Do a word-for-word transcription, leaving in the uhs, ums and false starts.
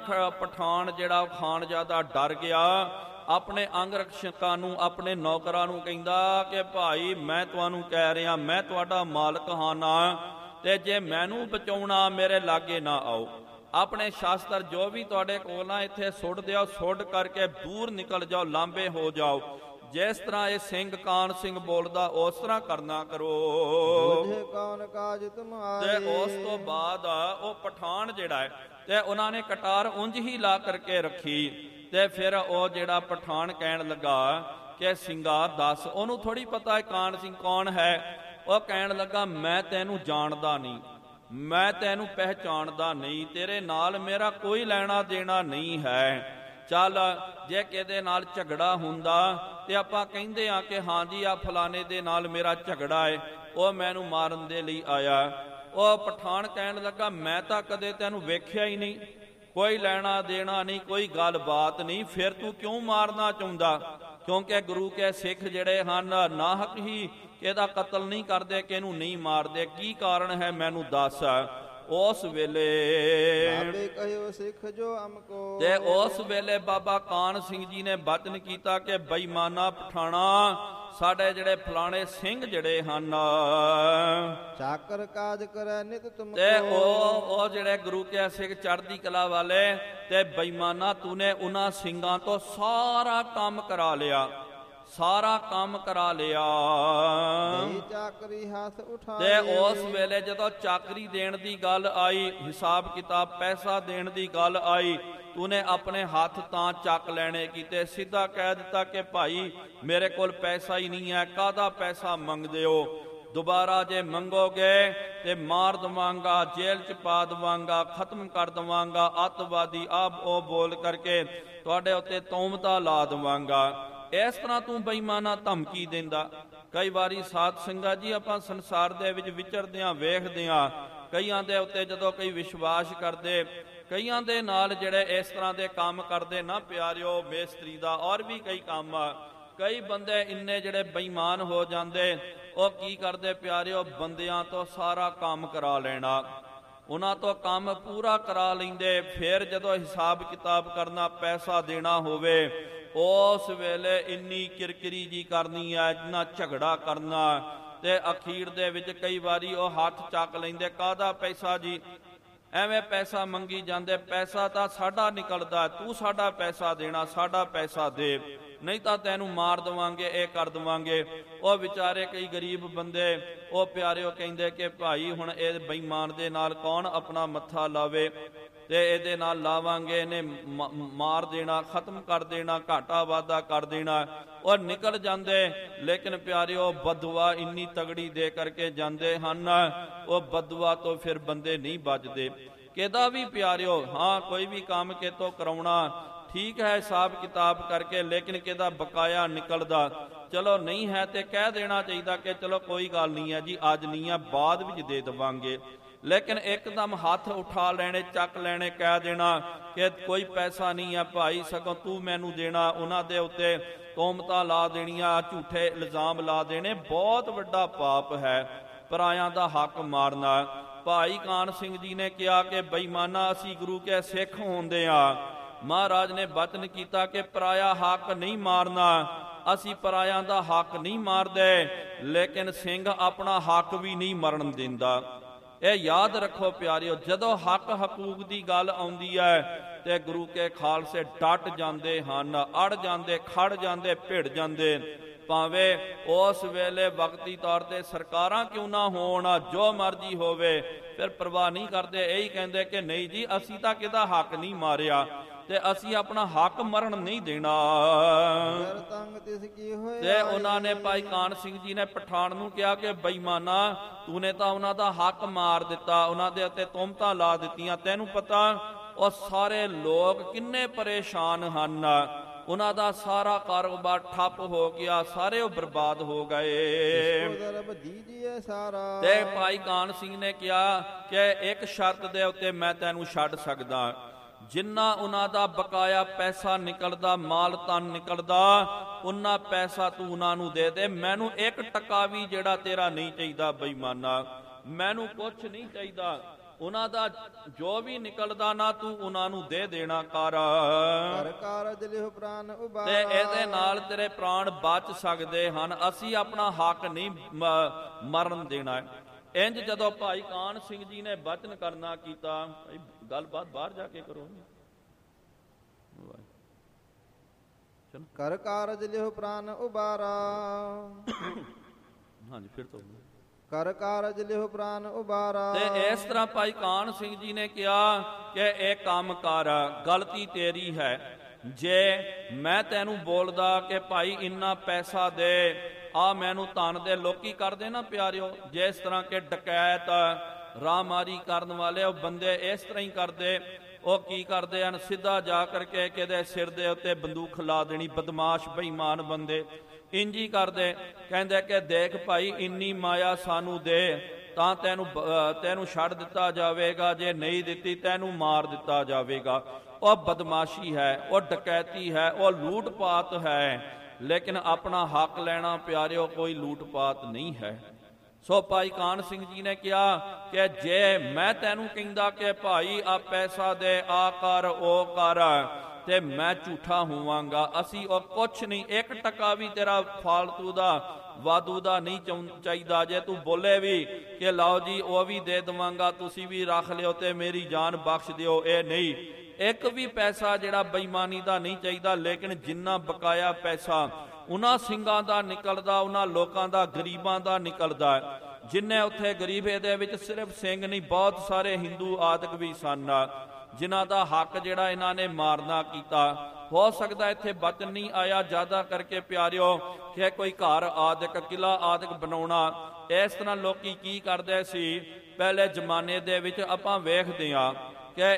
ਪਠਾਨ ਜਿਹੜਾ ਖਾਨਜ਼ਾਦਾ ਡਰ ਗਿਆ, ਆਪਣੇ ਅੰਗ ਰਕਸ਼ਕਾਂ ਨੂੰ, ਆਪਣੇ ਨੌਕਰਾਂ ਨੂੰ ਕਹਿੰਦਾ ਕਿ ਭਾਈ ਮੈਂ ਤੁਹਾਨੂੰ ਕਹਿ ਰਿਹਾ, ਮੈਂ ਤੁਹਾਡਾ ਮਾਲਕ ਹਾਂ ਨਾ, ਤੇ ਜੇ ਮੈਨੂੰ ਬਚਾਉਣਾ ਮੇਰੇ ਲਾਗੇ ਨਾ ਆਓ। ਆਪਣੇ ਸ਼ਾਸਤਰ ਜੋ ਵੀ ਤੁਹਾਡੇ ਕੋਲ ਆ ਇੱਥੇ ਸੁੱਟ ਦਿਓ, ਸੁੱਟ ਕਰਕੇ ਦੂਰ ਨਿਕਲ ਜਾਓ, ਲਾਂਬੇ ਹੋ ਜਾਓ। ਜਿਸ ਤਰ੍ਹਾਂ ਇਹ ਸਿੰਘ ਕਾਨ ਸਿੰਘ ਬੋਲਦਾ ਉਸ ਤਰ੍ਹਾਂ ਕਰਨਾ ਕਰੋ। ਤੇ ਉਸ ਤੋਂ ਬਾਅਦ ਉਹ ਪਠਾਨ ਜਿਹੜਾ ਹੈ ਤੇ ਉਹਨਾਂ ਨੇ ਕਟਾਰ ਉਂਝ ਹੀ ਲਾ ਕਰਕੇ ਰੱਖੀ। ਤੇ ਫਿਰ ਉਹ ਜਿਹੜਾ ਪਠਾਨ ਕਹਿਣ ਲੱਗਾ ਕਿ ਸਿੰਘਾ ਦੱਸ, ਉਹਨੂੰ ਥੋੜੀ ਪਤਾ ਹੈ ਕਾਨ ਸਿੰਘ ਕੌਣ ਹੈ। ਉਹ ਕਹਿਣ ਲੱਗਾ ਮੈਂ ਤੈਨੂੰ ਜਾਣਦਾ ਨਹੀਂ, ਮੈਂ ਤੈਨੂੰ ਪਹਿਚਾਣਦਾ ਨਹੀਂ, ਤੇਰੇ ਨਾਲ ਮੇਰਾ ਕੋਈ ਲੈਣਾ ਦੇਣਾ ਨਹੀਂ ਹੈ। ਚੱਲ ਜੇ ਕਿਹਦੇ ਨਾਲ ਝਗੜਾ ਹੁੰਦਾ ਤੇ ਆਪਾਂ ਕਹਿੰਦੇ ਆ ਕਿ ਹਾਂਜੀ ਆ ਫਲਾਣੇ ਦੇ ਨਾਲ ਮੇਰਾ ਝਗੜਾ ਹੈ, ਉਹ ਮੈਨੂੰ ਮਾਰਨ ਦੇ ਲਈ ਆਇਆ। ਉਹ ਪਠਾਨ ਕਹਿਣ ਲੱਗਾ ਮੈਂ ਤਾਂ ਕਦੇ ਤੈਨੂੰ ਵੇਖਿਆ ਹੀ ਨਹੀਂ, ਕੋਈ ਲੈਣਾ ਦੇਣਾ ਨਹੀਂ, ਕੋਈ ਗੱਲਬਾਤ ਨਹੀਂ, ਫਿਰ ਤੂੰ ਕਿਉਂ ਮਾਰਨਾ ਚਾਹੁੰਦਾ? ਕਿਉਂਕਿ ਗੁਰੂ ਕੇ ਸਿੱਖ ਜਿਹੜੇ ਹਨ ਨਾਹਕ ਹੀ ਇਹਦਾ ਕਤਲ ਨਹੀਂ ਕਰਦੇ, ਕਿ ਇਹਨੂੰ ਨਹੀਂ ਮਾਰਦੇ, ਕੀ ਕਾਰਨ ਹੈ ਮੈਨੂੰ ਦੱਸ। ਉਸ ਵੇਲੇ ਤੇ ਉਸ ਵੇਲੇ ਬਾਬਾ ਕਾਨ ਸਿੰਘ ਜੀ ਨੇ ਬਚਨ ਕੀਤਾ ਕਿ ਬੇਈਮਾਨਾ ਪਠਾਣਾ, ਸਾਡੇ ਜਿਹੜੇ ਫਲਾਣੇ ਸਿੰਘ ਜਿਹੜੇ ਹਨ ਚਾਕਰ ਕਾਜ ਕਰੈ ਨਿਤ ਤੁਮ ਤੇ ਉਹ ਉਹ ਜਿਹੜੇ ਗੁਰੂ ਕੇ ਸਿੱਖ ਚੜ੍ਹਦੀ ਕਲਾ ਵਾਲੇ, ਤੇ ਬੇਈਮਾਨਾ ਤੂਨੇ ਉਹਨਾਂ ਸਿੰਘਾਂ ਤੋਂ ਸਾਰਾ ਕੰਮ ਕਰਾ ਲਿਆ, ਸਾਰਾ ਕੰਮ ਕਰਾ ਲਿਆ। ਚਾਕਰੀ ਹੱਥ ਉਠਾਏ ਤੇ ਉਸ ਵੇਲੇ ਜਦੋਂ ਚਾਕਰੀ ਦੇਣ ਦੀ ਗੱਲ ਆਈ, ਹਿਸਾਬ ਕਿਤਾਬ ਪੈਸਾ ਦੇਣ ਦੀ ਗੱਲ ਆਈ, ਤੂਨੇ ਆਪਣੇ ਹੱਥ ਤਾਂ ਚੱਕ ਲੈਣੇ ਕੀਤੇ, ਸਿੱਧਾ ਕਹਿ ਦਿੱਤਾ ਕਿ ਭਾਈ ਮੇਰੇ ਕੋਲ ਪੈਸਾ ਹੀ ਨਹੀਂ ਹੈ, ਕਾਹਦਾ ਪੈਸਾ ਮੰਗਦੇ ਹੋ? ਦੁਬਾਰਾ ਜੇ ਮੰਗੋਗੇ ਤੇ ਮਾਰ ਦਵਾਂਗਾ, ਜੇਲ੍ਹ ਚ ਪਾ ਦਵਾਂਗਾ, ਖਤਮ ਕਰ ਦਵਾਂਗਾ, ਅੱਤਵਾਦੀ ਆਪ ਉਹ ਬੋਲ ਕਰਕੇ ਤੁਹਾਡੇ ਉੱਤੇ ਤੌਮਤਾਂ ਲਾ ਦਵਾਂਗਾ। ਇਸ ਤਰ੍ਹਾਂ ਤੂੰ ਬੇਈਮਾਨਾ ਧਮਕੀ ਦਿੰਦਾ। ਕਈ ਵਾਰੀ ਸਾਧ ਸੰਗਤ ਜੀ ਆਪਾਂ ਸੰਸਾਰ ਦੇ ਵਿੱਚ ਵਿਚਰਦੇ ਹਾਂ, ਵੇਖਦੇ ਹਾਂ, ਕਈਆਂ ਦੇ ਉੱਤੇ ਜਦੋਂ ਕਈ ਵਿਸ਼ਵਾਸ ਕਰਦੇ, ਕਈਆਂ ਦੇ ਨਾਲ ਜਿਹੜੇ ਇਸ ਤਰ੍ਹਾਂ ਦੇ ਕੰਮ ਕਰਦੇ ਨਾ ਪਿਆਰਿਓ, ਮੇਸਤਰੀ ਦਾ ਔਰ ਵੀ ਕਈ ਕੰਮ, ਕਈ ਬੰਦੇ ਇੰਨੇ ਜਿਹੜੇ ਬੇਈਮਾਨ ਹੋ ਜਾਂਦੇ, ਉਹ ਕੀ ਕਰਦੇ ਪਿਆਰਿਓ, ਬੰਦਿਆਂ ਤੋਂ ਸਾਰਾ ਕੰਮ ਕਰਾ ਲੈਣਾ, ਉਹਨਾਂ ਤੋਂ ਕੰਮ ਪੂਰਾ ਕਰਾ ਲੈਂਦੇ। ਫਿਰ ਜਦੋਂ ਹਿਸਾਬ ਕਿਤਾਬ ਕਰਨਾ, ਪੈਸਾ ਦੇਣਾ ਹੋਵੇ, ਉਸ ਵੇਲੇ ਇੰਨੀ ਕਿਰਕਿਰੀ ਜੀ ਕਰਨੀ ਹੈ, ਇੰਨਾ ਝਗੜਾ ਕਰਨਾ, ਤੇ ਅਖੀਰ ਦੇ ਵਿੱਚ ਕਈ ਵਾਰੀ ਉਹ ਹੱਥ ਚੱਕ ਲੈਂਦੇ, ਕਾਹਦਾ ਪੈਸਾ ਜੀ, ਐਵੇਂ ਪੈਸਾ ਮੰਗੀ ਜਾਂਦੇ, ਪੈਸਾ ਤਾਂ ਸਾਡਾ ਨਿਕਲਦਾ, ਤੂੰ ਸਾਡਾ ਪੈਸਾ ਦੇਣਾ, ਸਾਡਾ ਪੈਸਾ ਦੇ, ਨਹੀਂ ਤਾਂ ਤੈਨੂੰ ਮਾਰ ਦੇਵਾਂਗੇ, ਇਹ ਕਰ ਦੇਵਾਂਗੇ। ਉਹ ਵਿਚਾਰੇ ਕਈ ਗਰੀਬ ਬੰਦੇ ਉਹ ਪਿਆਰਿਓ ਕਹਿੰਦੇ ਕਿ ਭਾਈ ਹੁਣ ਇਹ ਬੇਈਮਾਨ ਦੇ ਨਾਲ ਕੌਣ ਆਪਣਾ ਮੱਥਾ ਲਾਵੇ, ਤੇ ਇਹਦੇ ਨਾਲ ਲਾਵਾਂਗੇ, ਇਹਨੇ ਮਾਰ ਦੇਣਾ, ਖਤਮ ਕਰ ਦੇਣਾ, ਘਾਟਾ ਵਾਧਾ ਕਰ ਦੇਣਾ। ਉਹ ਨਿਕਲ ਜਾਂਦੇ, ਲੇਕਿਨ ਪਿਆਰਿਓ ਬਦਦੁਆ ਇੰਨੀ ਤਗੜੀ ਦੇ ਕਰਕੇ ਜਾਂਦੇ ਹਨ, ਉਹ ਬਦਦੁਆ ਤੋਂ ਫਿਰ ਬੰਦੇ ਨਹੀਂ ਬਚਦੇ। ਕਿਹਦਾ ਵੀ ਪਿਆਰਿਓ, ਹਾਂ ਕੋਈ ਵੀ ਕੰਮ ਕਿਤੋਂ ਕਰਾਉਣਾ ਠੀਕ ਹੈ ਹਿਸਾਬ ਕਿਤਾਬ ਕਰਕੇ, ਲੇਕਿਨ ਕਿਹਦਾ ਬਕਾਇਆ ਨਿਕਲਦਾ, ਚਲੋ ਨਹੀਂ ਹੈ ਤੇ ਕਹਿ ਦੇਣਾ ਚਾਹੀਦਾ ਕਿ ਚਲੋ ਕੋਈ ਗੱਲ ਨਹੀਂ ਹੈ ਜੀ, ਅੱਜ ਨਹੀਂ ਹੈ ਬਾਅਦ ਵਿੱਚ ਦੇ ਦੇਵਾਂਗੇ। ਲੇਕਿਨ ਇੱਕਦਮ ਹੱਥ ਉਠਾ ਲੈਣੇ, ਚੱਕ ਲੈਣੇ, ਕਹਿ ਦੇਣਾ ਕਿ ਕੋਈ ਪੈਸਾ ਨਹੀਂ ਹੈ ਭਾਈ, ਸਗੋਂ ਤੂੰ ਮੈਨੂੰ ਦੇਣਾ, ਉਹਨਾਂ ਦੇ ਉੱਤੇ ਤੋਮਤਾਂ ਲਾ ਦੇਣੀਆਂ, ਝੂਠੇ ਇਲਜ਼ਾਮ ਲਾ ਦੇਣੇ, ਬਹੁਤ ਵੱਡਾ ਪਾਪ ਹੈ ਪਰਾਇਆਂ ਦਾ ਹੱਕ ਮਾਰਨਾ। ਭਾਈ ਕਾਨ ਸਿੰਘ ਜੀ ਨੇ ਕਿਹਾ ਕਿ ਬੇਈਮਾਨਾ ਅਸੀਂ ਗੁਰੂ ਕੇ ਸਿੱਖ ਹੁੰਦੇ ਆ, ਮਹਾਰਾਜ ਨੇ ਬਚਨ ਕੀਤਾ ਕਿ ਪਰਾਇਆ ਹੱਕ ਨਹੀਂ ਮਾਰਨਾ, ਅਸੀਂ ਪਰਾਇਆਂ ਦਾ ਹੱਕ ਨਹੀਂ ਮਾਰਦੇ, ਲੇਕਿਨ ਸਿੰਘ ਆਪਣਾ ਹੱਕ ਵੀ ਨਹੀਂ ਮਰਨ ਦਿੰਦਾ। ਇਹ ਯਾਦ ਰੱਖੋ ਪਿਆਰਿਓ, ਜਦੋਂ ਹੱਕ ਹਕੂਕ ਦੀ ਗੱਲ ਆਉਂਦੀ ਹੈ ਤੇ ਗੁਰੂ ਕੇ ਖਾਲਸੇ ਡਟ ਜਾਂਦੇ ਹਨ, ਅੜ ਜਾਂਦੇ, ਖੜ ਜਾਂਦੇ, ਭਿੜ ਜਾਂਦੇ। ਭਾਵੇਂ ਉਸ ਵੇਲੇ ਵਕਤੀ ਤੌਰ ਤੇ ਸਰਕਾਰਾਂ ਕਿਉਂ ਨਾ ਹੋਣ, ਜੋ ਮਰਜ਼ੀ ਹੋਵੇ, ਫਿਰ ਪਰਵਾਹ ਨਹੀਂ ਕਰਦੇ, ਇਹੀ ਕਹਿੰਦੇ ਕਿ ਨਹੀਂ ਜੀ ਅਸੀਂ ਤਾਂ ਕਿਹਦਾ ਹੱਕ ਨਹੀਂ ਮਾਰਿਆ, ਤੇ ਅਸੀਂ ਆਪਣਾ ਹੱਕ ਮਰਨ ਨਹੀਂ ਦੇਣਾ। ਤੇ ਉਹਨਾਂ ਨੇ ਭਾਈ ਕਾਨ ਸਿੰਘ ਜੀ ਨੇ ਪਠਾਨ ਨੂੰ ਕਿਹਾ ਕਿ ਬੇਈਮਾਨਾ ਤੂਨੇ ਤਾਂ ਉਹਨਾਂ ਦਾ ਹੱਕ ਮਾਰ ਦਿੱਤਾ, ਉਹਨਾਂ ਦੇ ਉੱਤੇ ਤੋਮਤਾਂ ਲਾ ਦਿੱਤੀਆਂ, ਤੈਨੂੰ ਪਤਾ ਉਹ ਸਾਰੇ ਲੋਕ ਕਿੰਨੇ ਪਰੇਸ਼ਾਨ ਹਨ, ਉਹਨਾਂ ਦਾ ਸਾਰਾ ਕਾਰੋਬਾਰ ਠੱਪ ਹੋ ਗਿਆ, ਸਾਰੇ ਉਹ ਬਰਬਾਦ ਹੋ ਗਏ। ਤੇ ਭਾਈ ਕਾਨ ਸਿੰਘ ਨੇ ਕਿਹਾ ਕਿ ਇੱਕ ਸ਼ਰਤ ਦੇ ਉੱਤੇ ਮੈਂ ਤੈਨੂੰ ਛੱਡ ਸਕਦਾ, ਜਿੰਨਾ ਉਹਨਾਂ ਦਾ ਬਕਾਇਆ ਪੈਸਾ ਨਿਕਲਦਾ, ਮਾਲ ਤਨ ਨਿਕਲਦਾ, ਉਹਨਾਂ ਪੈਸਾ ਤੂੰ ਉਹਨਾਂ ਨੂੰ ਦੇ ਦੇ, ਮੈਨੂੰ ਇੱਕ ਟਕਾ ਵੀ ਜਿਹੜਾ ਤੇਰਾ ਨਹੀਂ ਚਾਹੀਦਾ ਬੇਈਮਾਨਾ, ਮੈਨੂੰ ਕੁਛ ਨਹੀਂ ਚਾਹੀਦਾ। ਉਹਨਾਂ ਦਾ ਜੋ ਵੀ ਨਿਕਲਦਾ ਨਾ ਤੂੰ ਉਹਨਾਂ ਨੂੰ ਦੇ ਦੇਣਾ ਕਰ, ਕਰ ਕਾਰਜ ਲਿਹੁ ਪ੍ਰਾਨ ਉਬਾਰਾ। ਤੇ ਇਹਦੇ ਨਾਲ ਤੇਰੇ ਪ੍ਰਾਣ ਬਚ ਸਕਦੇ ਹਨ। ਅਸੀਂ ਆਪਣਾ ਹੱਕ ਨਹੀਂ ਮਰਨ ਦੇਣਾ। ਇੰਜ ਜਦੋਂ ਭਾਈ ਕਾਹਨ ਸਿੰਘ ਜੀ ਨੇ ਬਚਨ ਕਰਨਾ ਕੀਤਾ, ਗੱਲਬਾਤ ਬਾਹਰ ਜਾ ਕੇ ਕਰੋ। ਕਰ ਕਾਰਜ ਲਿਹੁ ਪ੍ਰਾਨ ਉਬਾਰਾ। ਹਾਂਜੀ ਫਿਰ ਤੋਂ ਕਰ ਕਾਰਜ ਲਿਹੁ ਪ੍ਰਾਨ ਉਬਾਰਾ। ਤੇ ਇਸ ਤਰ੍ਹਾਂ ਭਾਈ ਕਾਹਨ ਸਿੰਘ ਜੀ ਨੇ ਕਿਹਾ ਕਿ ਇਹ ਕੰਮ ਕਰ, ਗਲਤੀ ਤੇਰੀ ਹੈ। ਜੇ ਮੈਂ ਤੈਨੂੰ ਬੋਲਦਾ ਕਿ ਭਾਈ ਇੰਨਾ ਪੈਸਾ ਦੇ, ਆ ਮੈਨੂੰ ਧਨ ਦੇ, ਲੋਕੀ ਕਰਦੇ ਨਾ ਪਿਆਰਿਓ, ਜਿਸ ਤਰ੍ਹਾਂ ਕਿ ਡਕੈਤ ਰਾਮਾਰੀ ਕਰਨ ਵਾਲੇ ਉਹ ਬੰਦੇ ਇਸ ਤਰ੍ਹਾਂ ਹੀ ਕਰਦੇ। ਉਹ ਕੀ ਕਰਦੇ ਹਨ, ਸਿੱਧਾ ਜਾ ਕਰਕੇ ਕਿਤੇ ਸਿਰ ਦੇ ਉੱਤੇ ਬੰਦੂਕ ਲਾ ਦੇਣੀ। ਬਦਮਾਸ਼ ਬੇਈਮਾਨ ਬੰਦੇ ਇੰਜ ਹੀ ਕਰਦੇ। ਕਹਿੰਦੇ ਕਿ ਦੇਖ ਭਾਈ ਇੰਨੀ ਮਾਇਆ ਸਾਨੂੰ ਦੇ ਤਾਂ ਤੈਨੂੰ ਤੈਨੂੰ ਛੱਡ ਦਿੱਤਾ ਜਾਵੇਗਾ, ਜੇ ਨਹੀਂ ਦਿੱਤੀ ਤੈਨੂੰ ਮਾਰ ਦਿੱਤਾ ਜਾਵੇਗਾ। ਉਹ ਬਦਮਾਸ਼ੀ ਹੈ, ਉਹ ਡਕੈਤੀ ਹੈ, ਉਹ ਲੂਟ ਪਾਟ ਹੈ। ਲੇਕਿਨ ਆਪਣਾ ਹੱਕ ਲੈਣਾ ਪਿਆਰਿਓ ਕੋਈ ਲੂਟ ਪਾਟ ਨਹੀਂ ਹੈ। ਸੋ ਭਾਈ ਕਾਹਨ ਸਿੰਘ ਜੀ ਨੇ ਕਿਹਾ ਕਿ ਜੇ ਮੈਂ ਤੈਨੂੰ ਕਹਿੰਦਾ ਕਿ ਭਾਈ ਆ ਪੈਸਾ ਦੇ, ਆ ਕਰ, ਉਹ ਕਰ, ਤੇ ਮੈਂ ਝੂਠਾ ਹੋਵਾਂਗਾ। ਅਸੀਂ ਉਹ ਕੁਛ ਨਹੀਂ, ਇੱਕ ਟਕਾ ਵੀ ਤੇਰਾ ਫਾਲਤੂ ਦਾ ਵਾਧੂ ਦਾ ਨਹੀਂ ਚਾਹੀਦਾ। ਜੇ ਤੂੰ ਬੋਲੇ ਵੀ ਕਿ ਲਓ ਜੀ ਉਹ ਵੀ ਦੇ ਦੇਵਾਂਗਾ, ਤੁਸੀਂ ਵੀ ਰੱਖ ਲਿਓ ਤੇ ਮੇਰੀ ਜਾਨ ਬਖਸ਼ ਦਿਓ, ਇਹ ਨਹੀਂ। ਇੱਕ ਵੀ ਪੈਸਾ ਜਿਹੜਾ ਬੇਈਮਾਨੀ ਦਾ ਨਹੀਂ ਚਾਹੀਦਾ। ਲੇਕਿਨ ਜਿੰਨਾ ਬਕਾਇਆ ਪੈਸਾ ਉਹਨਾਂ ਸਿੰਘਾਂ ਦਾ ਨਿਕਲਦਾ, ਉਹਨਾਂ ਲੋਕਾਂ ਦਾ, ਗਰੀਬਾਂ ਦਾ ਨਿਕਲਦਾ। ਜਿੰਨੇ ਉੱਥੇ ਗਰੀਬ, ਇਹਦੇ ਵਿੱਚ ਸਿਰਫ ਸਿੰਘ ਨਹੀਂ, ਬਹੁਤ ਸਾਰੇ ਹਿੰਦੂ ਆਦਿਕ ਵੀ ਸਨ ਜਿਨ੍ਹਾਂ ਦਾ ਹੱਕ ਜਿਹੜਾ ਇਹਨਾਂ ਨੇ ਮਾਰਨਾ ਕੀਤਾ। ਹੋ ਸਕਦਾ ਇੱਥੇ ਬਚਨ ਨਹੀਂ ਆਇਆ ਜ਼ਿਆਦਾ ਕਰਕੇ ਪਿਆਰਿਓ ਕਿ ਕੋਈ ਘਰ ਆਦਿਕ, ਕਿਲਾ ਆਦਿਕ ਬਣਾਉਣਾ। ਇਸ ਤਰ੍ਹਾਂ ਲੋਕੀ ਕੀ ਕਰਦੇ ਸੀ ਪਹਿਲੇ ਜ਼ਮਾਨੇ ਦੇ ਵਿੱਚ, ਆਪਾਂ ਵੇਖਦੇ ਹਾਂ ਕਿ